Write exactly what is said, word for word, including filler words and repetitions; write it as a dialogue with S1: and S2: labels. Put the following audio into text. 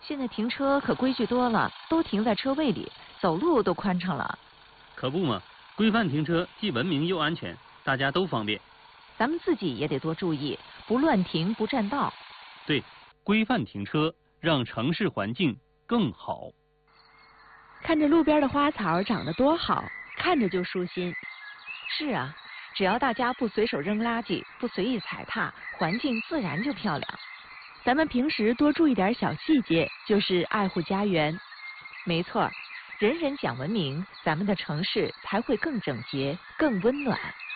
S1: 现在停车可规矩多了，都停在车位里，走路都宽敞了。
S2: 可不嘛，规范停车既文明又安全，大家都方便。
S1: 咱们自己也得多注意，不乱停不占道。
S2: 对，规范停车，让城市环境更好。
S3: 看着路边的花草长得多好，看着就舒心。
S1: 是啊，只要大家不随手扔垃圾，不随意踩踏，环境自然就漂亮。
S3: 咱们平时多注意点小细节，就是爱护家园。
S1: 没错，人人讲文明，咱们的城市才会更整洁、更温暖。